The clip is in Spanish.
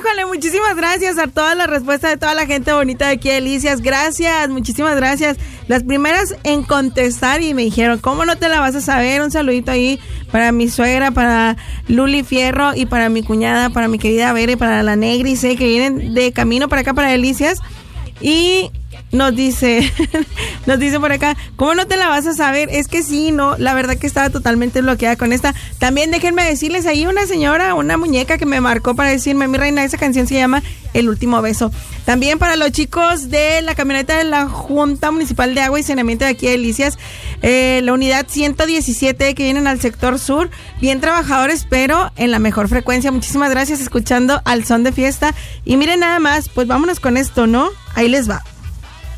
Híjole, muchísimas gracias a todas las respuestas de toda la gente bonita de aquí de Delicias. Gracias, muchísimas gracias. Las primeras en contestar y me dijeron, ¿cómo no te la vas a saber? Un saludito ahí para mi suegra, para Luli Fierro y para mi cuñada, para mi querida Vera y para la Negri, sé que vienen de camino para acá para Delicias. Y nos dice por acá, ¿cómo no te la vas a saber? Es que sí, no, la verdad que estaba totalmente bloqueada con esta. También déjenme decirles, ahí una señora, una muñeca que me marcó para decirme, mi reina, esa canción se llama El Último Beso. También para los chicos de la camioneta de la Junta Municipal de Agua y Saneamiento de aquí de Delicias, la unidad 117 que vienen al sector sur, bien trabajadores, pero en la mejor frecuencia. Muchísimas gracias, escuchando Al Son de Fiesta. Y miren nada más, pues vámonos con esto, ¿no? Ahí les va.